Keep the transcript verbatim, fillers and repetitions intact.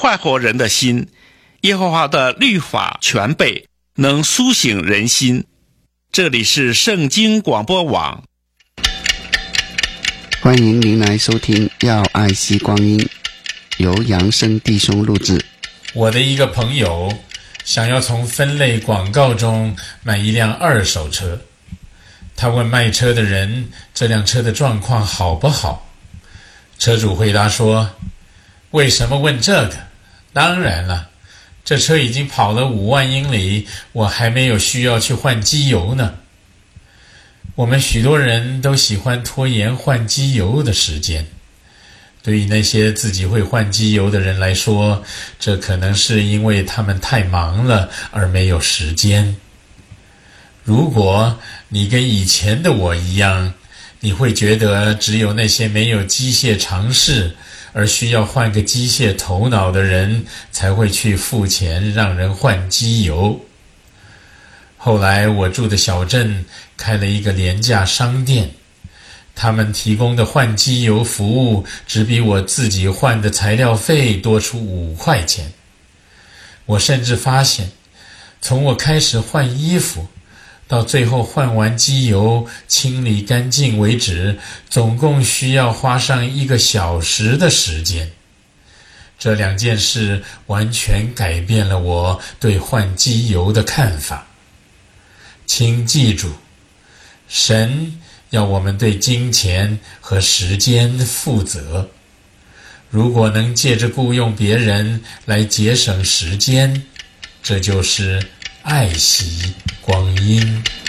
快活人的心。耶和华的律法全备，能苏醒人心。这里是圣经广播网， 欢迎您来收听要爱惜光阴，由扬声弟兄录制。 我的一个朋友想要从分类广告中买一辆二手车，他问卖车的人这辆车的状况好不好。车主回答说，为什么问这个？当然了，这车已经跑了五万英里，我还没有需要去换机油呢。我们许多人都喜欢拖延换机油的时间。对于那些自己会换机油的人来说，这可能是因为他们太忙了而没有时间。如果你跟以前的我一样，你会觉得只有那些没有机械常识而需要换个机械头脑的人才会去付钱让人换机油。后来我住的小镇开了一个廉价商店，他们提供的换机油服务只比我自己换的材料费多出五块钱。我甚至发现，从我开始换衣服到最后换完机油清理干净为止，总共需要花上一个小时的时间。这两件事完全改变了我对换机油的看法。请记住，神要我们对金钱和时间负责。如果能借着雇佣别人来节省时间，这就是爱惜光阴。